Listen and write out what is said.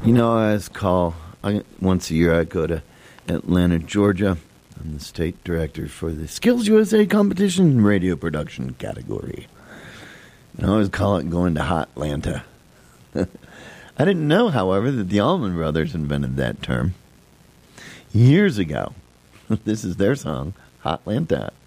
You know, once a year I go to Atlanta, Georgia. I'm the state director for the Skills USA competition radio production category. And I always call it going to Hotlanta. I didn't know, however, that the Allman Brothers invented that term years ago. This is their song, Hotlanta.